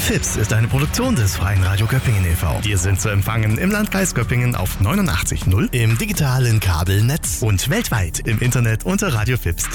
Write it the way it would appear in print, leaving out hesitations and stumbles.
FIPS ist eine Produktion des Freien Radio Göppingen e.V. Wir sind zu empfangen im Landkreis Göppingen auf 89.0, im digitalen Kabelnetz und weltweit im Internet unter radiofips.de.